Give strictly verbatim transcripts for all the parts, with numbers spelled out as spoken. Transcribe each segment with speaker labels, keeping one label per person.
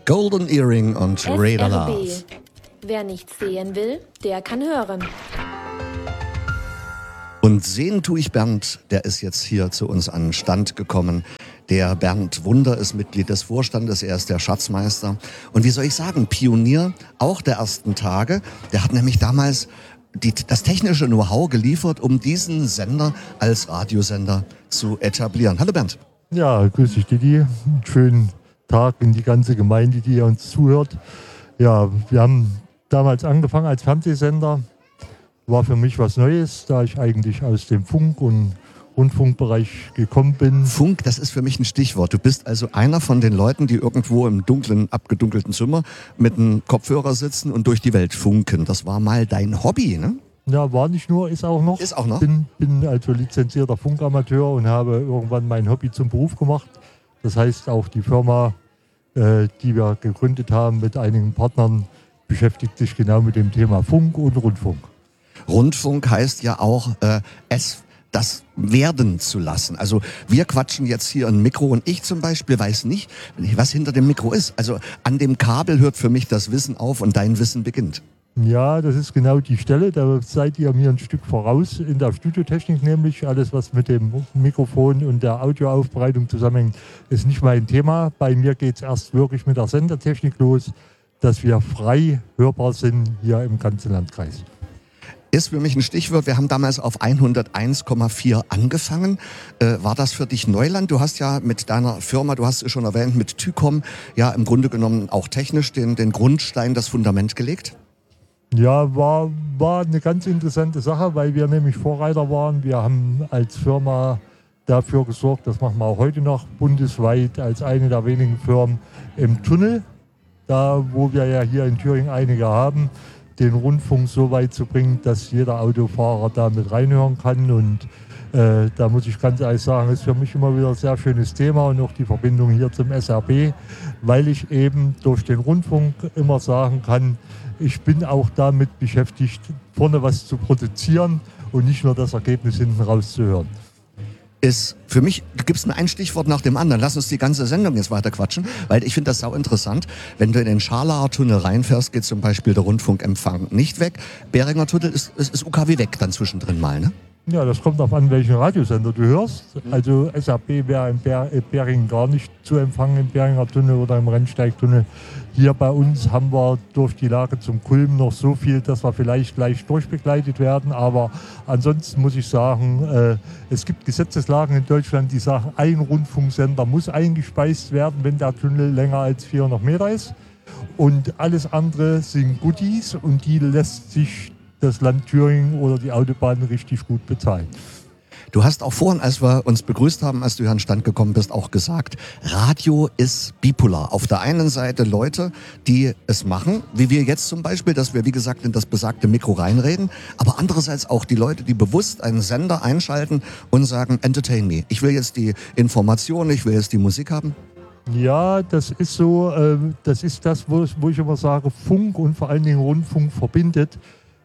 Speaker 1: Golden Earring und Radar Love.
Speaker 2: Wer nichts sehen will, der kann hören.
Speaker 1: Und sehen tue ich Bernd, der ist jetzt hier zu uns an den Stand gekommen. Der Bernd Wunder ist Mitglied des Vorstandes, er ist der Schatzmeister. Und wie soll ich sagen, Pionier auch der ersten Tage. Der hat nämlich damals die, das technische Know-how geliefert, um diesen Sender als Radiosender zu etablieren. Hallo Bernd.
Speaker 3: Ja, grüß dich Didi. Einen schönen Tag in die ganze Gemeinde, die uns zuhört. Ja, wir haben damals angefangen als Fernsehsender. War für mich was Neues, da ich eigentlich aus dem Funk- und Rundfunkbereich gekommen bin.
Speaker 1: Funk, das ist für mich ein Stichwort. Du bist also einer von den Leuten, die irgendwo im dunklen, abgedunkelten Zimmer mit einem Kopfhörer sitzen und durch die Welt funken. Das war mal dein Hobby, ne?
Speaker 3: Ja, war nicht nur, ist auch noch.
Speaker 1: Ist auch noch?
Speaker 3: Bin, bin also lizenzierter Funkamateur und habe irgendwann mein Hobby zum Beruf gemacht. Das heißt, auch die Firma, äh, die wir gegründet haben mit einigen Partnern, beschäftigt sich genau mit dem Thema Funk und Rundfunk.
Speaker 1: Rundfunk heißt ja auch, äh, es das werden zu lassen. Also wir quatschen jetzt hier ein Mikro und ich zum Beispiel weiß nicht, was hinter dem Mikro ist. Also an dem Kabel hört für mich das Wissen auf und dein Wissen beginnt.
Speaker 3: Ja, das ist genau die Stelle. Da seid ihr mir ein Stück voraus in der Studiotechnik, nämlich alles, was mit dem Mikrofon und der Audioaufbereitung zusammenhängt, ist nicht mein Thema. Bei mir geht es erst wirklich mit der Sendertechnik los, dass wir frei hörbar sind hier im ganzen Landkreis.
Speaker 1: Ist für mich ein Stichwort. Wir haben damals auf hunderteins Komma vier angefangen. Äh, war das für dich Neuland? Du hast ja mit deiner Firma, du hast es schon erwähnt, mit Tycom ja im Grunde genommen auch technisch den, den Grundstein, das Fundament gelegt.
Speaker 3: Ja, war, war eine ganz interessante Sache, weil wir nämlich Vorreiter waren. Wir haben als Firma dafür gesorgt, das machen wir auch heute noch bundesweit als eine der wenigen Firmen im Tunnel, da wo wir ja hier in Thüringen einige haben, den Rundfunk so weit zu bringen, dass jeder Autofahrer da mit reinhören kann. Und äh, da muss ich ganz ehrlich sagen, ist für mich immer wieder ein sehr schönes Thema und auch die Verbindung hier zum S R B, weil ich eben durch den Rundfunk immer sagen kann, ich bin auch damit beschäftigt, vorne was zu produzieren und nicht nur das Ergebnis hinten rauszuhören.
Speaker 1: Ist für mich, du gibst mir ein Stichwort nach dem anderen. Lass uns die ganze Sendung jetzt weiter quatschen, weil ich finde das sau interessant. Wenn du in den Scharlauer Tunnel reinfährst, geht zum Beispiel der Rundfunkempfang nicht weg. Beringer Tunnel ist, ist, ist U K W weg dann zwischendrin mal, ne?
Speaker 3: Ja, das kommt darauf an, welchen Radiosender du hörst. Also S R B wäre in Ber- Beringen gar nicht zu empfangen im Beringer Tunnel oder im Rennsteigtunnel. Hier bei uns haben wir durch die Lage zum Kulm noch so viel, dass wir vielleicht gleich durchbegleitet werden. Aber ansonsten muss ich sagen, äh, es gibt Gesetzeslagen in Deutschland, die sagen, ein Rundfunksender muss eingespeist werden, wenn der Tunnel länger als vierhundert Meter ist. Und alles andere sind Goodies und die lässt sich das Land Thüringen oder die Autobahn richtig gut bezahlen.
Speaker 1: Du hast auch vorhin, als wir uns begrüßt haben, als du hier an den Stand gekommen bist, auch gesagt, Radio ist bipolar. Auf der einen Seite Leute, die es machen, wie wir jetzt zum Beispiel, dass wir, wie gesagt, in das besagte Mikro reinreden, aber andererseits auch die Leute, die bewusst einen Sender einschalten und sagen, entertain me. Ich will jetzt die Information, ich will jetzt die Musik haben.
Speaker 3: Ja, das ist so, äh, das ist das, wo, wo ich immer sage, Funk und vor allen Dingen Rundfunk verbindet.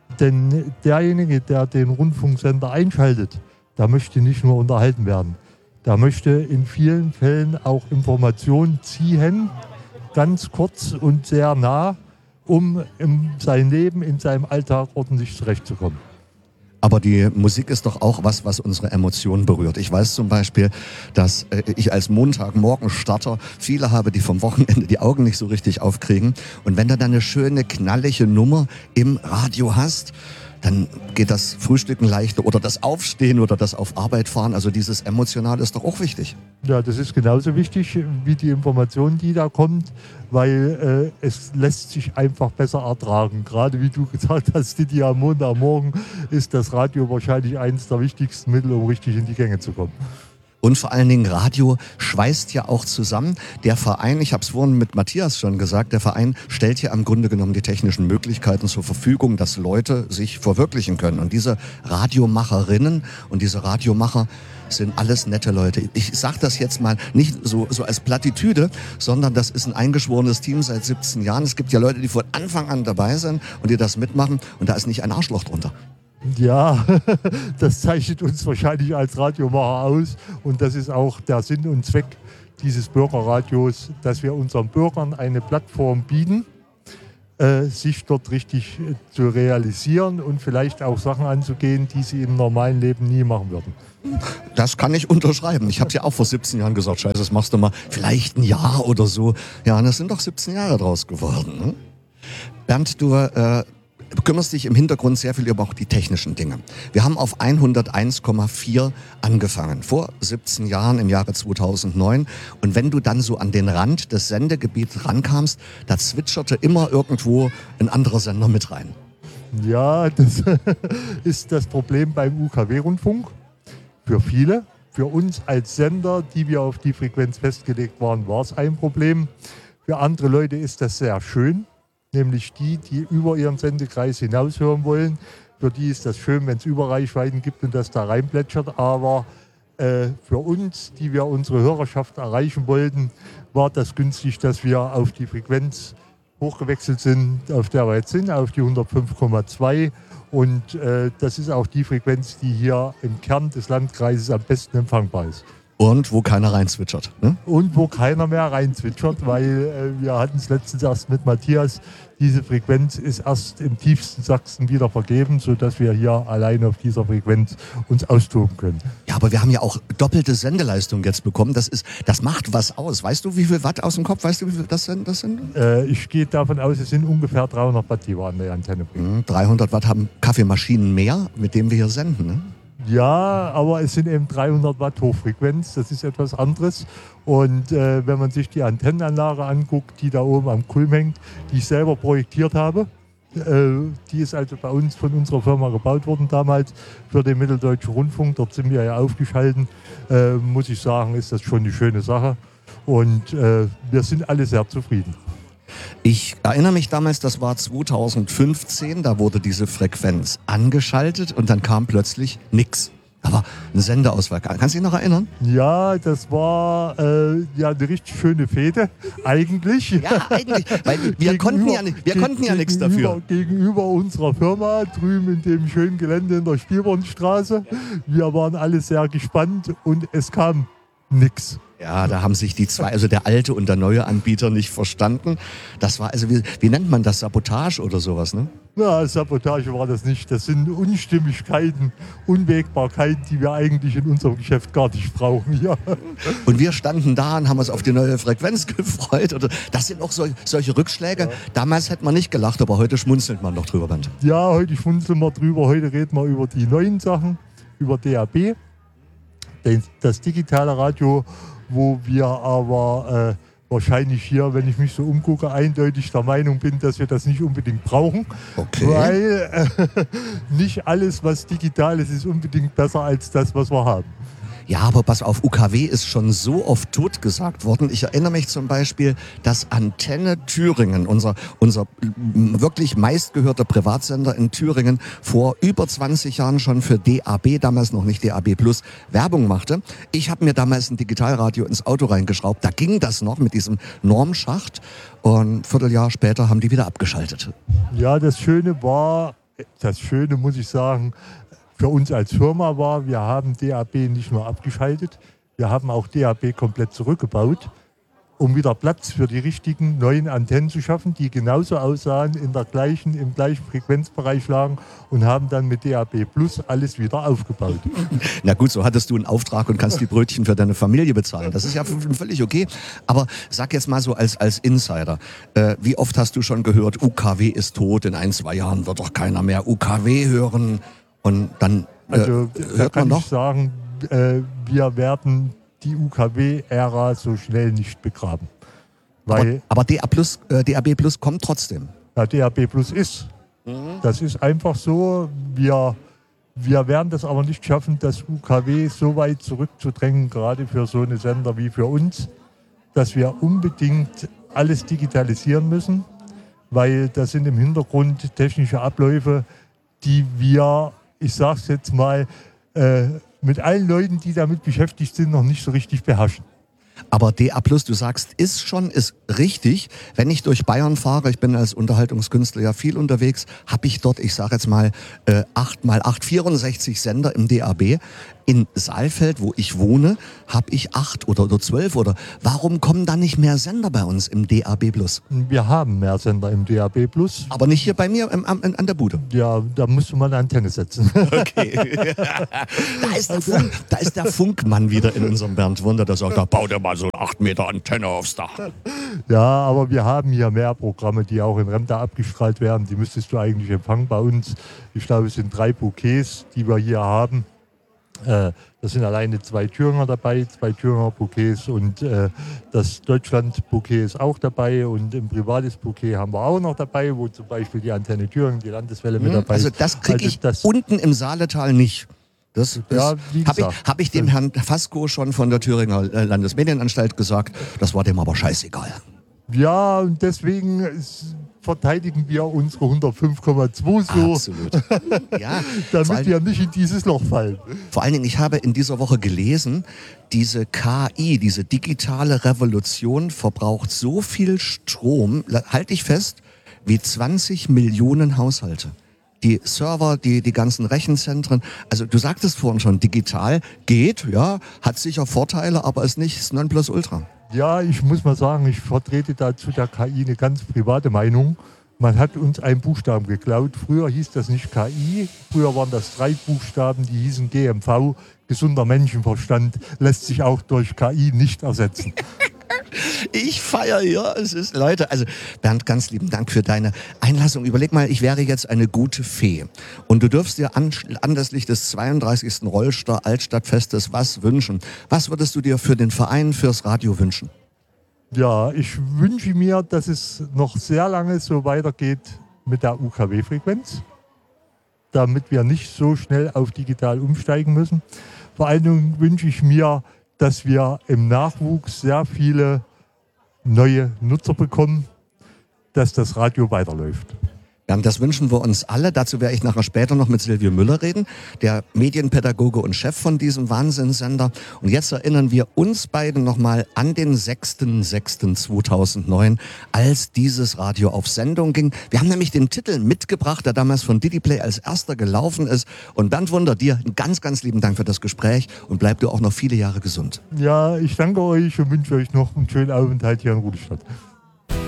Speaker 3: Denn derjenige, der den Rundfunksender einschaltet, der möchte nicht nur unterhalten werden. Der möchte in vielen Fällen auch Informationen ziehen, ganz kurz und sehr nah, um in sein Leben, in seinem Alltag ordentlich zurechtzukommen.
Speaker 1: Aber die Musik ist doch auch was, was unsere Emotionen berührt. Ich weiß zum Beispiel, dass äh, ich als Montagmorgen-Starter viele habe, die vom Wochenende die Augen nicht so richtig aufkriegen. Und wenn du dann eine schöne, knallige Nummer im Radio hast, dann geht das Frühstücken leichter oder das Aufstehen oder das auf Arbeit fahren. Also dieses Emotionale ist doch auch wichtig.
Speaker 3: Ja, das ist genauso wichtig wie die Information, die da kommt, weil äh, es lässt sich einfach besser ertragen. Gerade wie du gesagt hast, Didi, am Montagmorgen ist das Radio wahrscheinlich eines der wichtigsten Mittel, um richtig in die Gänge zu kommen.
Speaker 1: Und vor allen Dingen Radio schweißt ja auch zusammen. Der Verein, ich habe es vorhin mit Matthias schon gesagt, der Verein stellt ja im Grunde genommen die technischen Möglichkeiten zur Verfügung, dass Leute sich verwirklichen können. Und diese Radiomacherinnen und diese Radiomacher sind alles nette Leute. Ich sage das jetzt mal nicht so, so als Plattitüde, sondern das ist ein eingeschworenes Team seit siebzehn Jahren. Es gibt ja Leute, die von Anfang an dabei sind und die das mitmachen und da ist nicht ein Arschloch drunter.
Speaker 3: Ja, das zeichnet uns wahrscheinlich als Radiomacher aus und das ist auch der Sinn und Zweck dieses Bürgerradios, dass wir unseren Bürgern eine Plattform bieten, äh, sich dort richtig äh, zu realisieren und vielleicht auch Sachen anzugehen, die sie im normalen Leben nie machen würden.
Speaker 1: Das kann ich unterschreiben. Ich habe es ja auch vor siebzehn Jahren gesagt, scheiße, das machst du mal vielleicht ein Jahr oder so. Ja, und das sind doch siebzehn Jahre draus geworden. Ne? Bernd, du äh, kümmerst dich im Hintergrund sehr viel über auch die technischen Dinge. Wir haben auf hunderteins Komma vier angefangen, vor siebzehn Jahren im Jahre zweitausendneun. Und wenn du dann so an den Rand des Sendegebiets rankamst, da zwitscherte immer irgendwo ein anderer Sender mit rein.
Speaker 3: Ja, das ist das Problem beim U K W-Rundfunk. Für viele. Für uns als Sender, die wir auf die Frequenz festgelegt waren, war es ein Problem. Für andere Leute ist das sehr schön, nämlich die, die über ihren Sendekreis hinaushören wollen. Für die ist das schön, wenn es Überreichweiten gibt und das da reinplätschert. Aber äh, für uns, die wir unsere Hörerschaft erreichen wollten, war das günstig, dass wir auf die Frequenz hochgewechselt sind, auf der wir jetzt sind, auf die hundertfünf Komma zwei. Und äh, das ist auch die Frequenz, die hier im Kern des Landkreises am besten empfangbar ist.
Speaker 1: Und wo keiner reinzwitschert. Ne?
Speaker 3: Und wo keiner mehr reinzwitschert, weil äh, wir hatten es letztens erst mit Matthias, diese Frequenz ist erst im tiefsten Sachsen wieder vergeben, sodass wir hier allein auf dieser Frequenz uns austoben können.
Speaker 1: Ja, aber wir haben ja auch doppelte Sendeleistung jetzt bekommen. Das ist, das macht was aus. Weißt du, wie viel Watt aus dem Kopf? Weißt du, wie viel das sind? Das sind?
Speaker 3: Äh, ich gehe davon aus, es sind ungefähr dreihundert Watt, die wir an der Antenne bringen.
Speaker 1: dreihundert Watt haben Kaffeemaschinen mehr, mit denen wir hier senden, ne?
Speaker 3: Ja, aber es sind eben dreihundert Watt Hochfrequenz, das ist etwas anderes. Und äh, wenn man sich die Antennenanlage anguckt, die da oben am Kulm hängt, die ich selber projektiert habe, äh, die ist also bei uns von unserer Firma gebaut worden damals für den Mitteldeutschen Rundfunk. Dort sind wir ja aufgeschaltet, äh, muss ich sagen, ist das schon eine schöne Sache. Und äh, wir sind alle sehr zufrieden.
Speaker 1: Ich erinnere mich damals, das war zweitausendfünfzehn, da wurde diese Frequenz angeschaltet und dann kam plötzlich nix. Da war ein Sendeausfall. Kannst du dich noch erinnern?
Speaker 3: Ja, das war äh, ja eine richtig schöne Fete, eigentlich.
Speaker 1: Ja, eigentlich, weil wir konnten ja, nicht, wir konnten ja nichts dafür.
Speaker 3: Gegenüber unserer Firma, drüben in dem schönen Gelände in der Spielbornstraße. Wir waren alle sehr gespannt und es kam nix.
Speaker 1: Ja, da haben sich die zwei, also der alte und der neue Anbieter nicht verstanden. Das war, also wie, wie nennt man das, Sabotage oder sowas, ne?
Speaker 3: Na, Sabotage war das nicht. Das sind Unstimmigkeiten, Unwägbarkeiten, die wir eigentlich in unserem Geschäft gar nicht brauchen. Ja.
Speaker 1: Und wir standen da und haben uns auf die neue Frequenz gefreut. Oder das sind auch sol- solche Rückschläge. Ja. Damals hätte man nicht gelacht, aber heute schmunzelt man doch drüber, Bernd.
Speaker 3: Ja, heute schmunzeln wir drüber. Heute reden wir über die neuen Sachen, über D A B, das digitale Radio, wo wir aber äh, wahrscheinlich hier, wenn ich mich so umgucke, eindeutig der Meinung bin, dass wir das nicht unbedingt brauchen.
Speaker 1: Okay.
Speaker 3: Weil äh, nicht alles, was digital ist, ist unbedingt besser als das, was wir haben.
Speaker 1: Ja, aber pass auf, U K W ist schon so oft totgesagt worden. Ich erinnere mich zum Beispiel, dass Antenne Thüringen, unser, unser wirklich meistgehörter Privatsender in Thüringen, vor über zwanzig Jahren schon für D A B, damals noch nicht D A B Plus, Werbung machte. Ich habe mir damals ein Digitalradio ins Auto reingeschraubt. Da ging das noch mit diesem Normschacht. Und ein Vierteljahr später haben die wieder abgeschaltet.
Speaker 3: Ja, das Schöne war, das Schöne muss ich sagen, für uns als Firma war, wir haben D A B nicht nur abgeschaltet, wir haben auch D A B komplett zurückgebaut, um wieder Platz für die richtigen neuen Antennen zu schaffen, die genauso aussahen, in der gleichen, im gleichen Frequenzbereich lagen und haben dann mit D A B Plus alles wieder aufgebaut.
Speaker 1: Na gut, so hattest du einen Auftrag und kannst die Brötchen für deine Familie bezahlen. Das ist ja völlig okay. Aber sag jetzt mal so als, als Insider, äh, wie oft hast du schon gehört, U K W ist tot, in ein, zwei Jahren wird doch keiner mehr U K W hören. Und dann äh,
Speaker 3: also,
Speaker 1: hört
Speaker 3: da kann
Speaker 1: man noch?
Speaker 3: ich sagen, äh, wir werden die U K W-Ära so schnell nicht begraben. Weil
Speaker 1: aber aber D A Plus, äh, D A B Plus kommt trotzdem.
Speaker 3: Ja, D A B Plus ist. Mhm. Das ist einfach so. Wir, wir werden das aber nicht schaffen, das U K W so weit zurückzudrängen, gerade für so eine Sender wie für uns, dass wir unbedingt alles digitalisieren müssen, weil das sind im Hintergrund technische Abläufe, die wir, ich sag's jetzt mal, äh, mit allen Leuten, die damit beschäftigt sind, noch nicht so richtig beherrschen.
Speaker 1: Aber D A Plus, du sagst, ist schon, ist richtig. Wenn ich durch Bayern fahre, ich bin als Unterhaltungskünstler ja viel unterwegs, habe ich dort, ich sage jetzt mal, äh, acht mal acht, vierundsechzig Sender im D A B. In Saalfeld, wo ich wohne, habe ich acht oder, oder zwölf. Oder warum kommen da nicht mehr Sender bei uns im D A B Plus?
Speaker 3: Wir haben mehr Sender im D A B Plus.
Speaker 1: Aber nicht hier bei mir im, am, an der Bude.
Speaker 3: Ja, da musst du mal eine Antenne setzen.
Speaker 1: Okay. da, ist der Funk, da ist der Funkmann wieder in unserem Bernd Wunder, der sagt, da bau dir mal so eine acht Meter Antenne aufs Dach.
Speaker 3: Ja, aber wir haben hier mehr Programme, die auch in Remda abgestrahlt werden. Die müsstest du eigentlich empfangen bei uns. Ich glaube, es sind drei Bouquets, die wir hier haben. Äh, das sind alleine zwei Thüringer dabei, zwei Thüringer Bouquets und äh, das Deutschland-Bouquet ist auch dabei und ein privates Bouquet haben wir auch noch dabei, wo zum Beispiel die Antenne Thüringen, die Landeswelle mit dabei ist.
Speaker 1: Also das kriege
Speaker 3: also
Speaker 1: ich
Speaker 3: das
Speaker 1: unten im Saaletal nicht. Das, das
Speaker 3: Ja, wie
Speaker 1: habe ich,
Speaker 3: gesagt.
Speaker 1: hab ich dem Herrn Fasko schon von der Thüringer Landesmedienanstalt gesagt. Das war dem aber scheißegal.
Speaker 3: Ja, und deswegen ist, verteidigen wir unsere hundertfünf Komma zwei so,
Speaker 1: Absolut. Ja, vor
Speaker 3: damit
Speaker 1: allen,
Speaker 3: wir nicht in dieses Loch fallen.
Speaker 1: vor allen Dingen, ich habe in dieser Woche gelesen, diese K I, diese digitale Revolution verbraucht so viel Strom, halte ich fest, wie zwanzig Millionen Haushalte. Die Server, die, die ganzen Rechenzentren, also du sagtest vorhin schon, digital geht, ja, hat sicher Vorteile, aber ist nicht das Nonplusultra.
Speaker 3: Ja, ich muss mal sagen, ich vertrete dazu der K I eine ganz private Meinung. Man hat uns einen Buchstaben geklaut. Früher hieß das nicht K I, früher waren das drei Buchstaben, die hießen G M V. Gesunder Menschenverstand lässt sich auch durch K I nicht ersetzen.
Speaker 1: Ich feiere hier. Es ist, Leute, also Bernd, ganz lieben Dank für deine Einlassung. Überleg mal, ich wäre jetzt eine gute Fee. Und du dürfst dir an, anlässlich des zweiunddreißigsten Rollster Altstadtfestes was wünschen. Was würdest du dir für den Verein, fürs Radio wünschen?
Speaker 3: Ja, ich wünsche mir, dass es noch sehr lange so weitergeht mit der U K W-Frequenz, damit wir nicht so schnell auf digital umsteigen müssen. Vor allen Dingen wünsche ich mir, dass wir im Nachwuchs sehr viele neue Nutzer bekommen, dass das Radio weiterläuft.
Speaker 1: Bernd, das wünschen wir uns alle. Dazu werde ich nachher später noch mit Silvio Müller reden, der Medienpädagoge und Chef von diesem Wahnsinnssender. Und jetzt erinnern wir uns beide nochmal an den sechsten sechsten zweitausendneun, als dieses Radio auf Sendung ging. Wir haben nämlich den Titel mitgebracht, der damals von Didiplay als erster gelaufen ist. Und Bernd Wunder, dir einen ganz, ganz lieben Dank für das Gespräch und bleib du auch noch viele Jahre gesund.
Speaker 3: Ja, ich danke euch und wünsche euch noch einen schönen Aufenthalt hier in Rudolstadt.